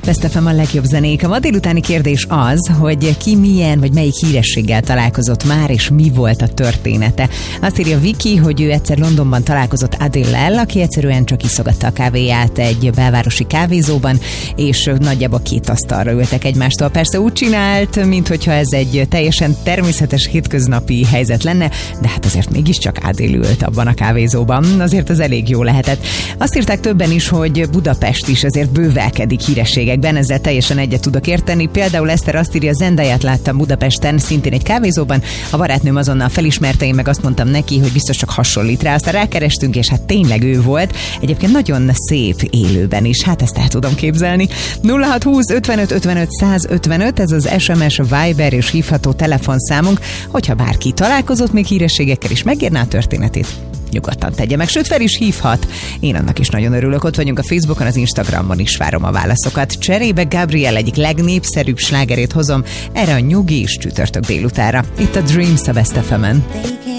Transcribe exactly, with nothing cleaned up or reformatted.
Best ef em a legjobb zenék. A ma délutáni kérdés az, hogy ki milyen vagy melyik hírességgel találkozott már, és mi volt a története. Azt írja Viki, hogy ő egyszer Londonban találkozott Adele-lel, aki egyszerűen csak iszogatta a kávéját egy belvárosi kávézóban, és nagyjából két asztalra ültek egymástól. Persze úgy csinált, minthogyha ez egy teljesen természetes hétköznapi helyzet lenne, de hát azért mégiscsak Adele ült abban a kávézóban. Azért az elég jó lehetett. Azt írták többen is, hogy Budapest is azért bővelkedik hírességekben, ezzel teljesen egyet tudok érteni. Például Eszter azt írja, Zendayát láttam Budapesten, szintén egy kávézóban. A barátnőm azonnal felismerte, én meg azt mondtam neki, hogy biztos csak hasonlít rá. Aztán rákerestünk, és hát tényleg ő volt. Egyébként nagyon szép élőben is, hát ezt el tudom képzelni. nulla hat húsz ötvenöt ötvenöt százötvenöt, ez az es em es, Viber és hívható telefonszámunk, hogyha bárki találkozott még hírességekkel is megírná a történetét, nyugodtan tegye meg, sőt fel is hívhat. Én annak is nagyon örülök, ott vagyunk a Facebookon, az Instagramon is várom a válaszokat. Cserébe Gabriel egyik legnépszerűbb slágerét hozom erre a nyugi és csütörtök délutára. Itt a Dreams a Best ef emen.